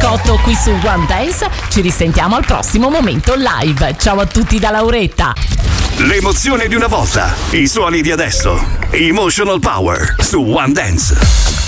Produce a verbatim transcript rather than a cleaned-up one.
ventotto qui su One Dance. Ci risentiamo al prossimo momento live. Ciao a tutti da Lauretta. L'emozione di una volta, i suoni di adesso. Emotional Power su One Dance.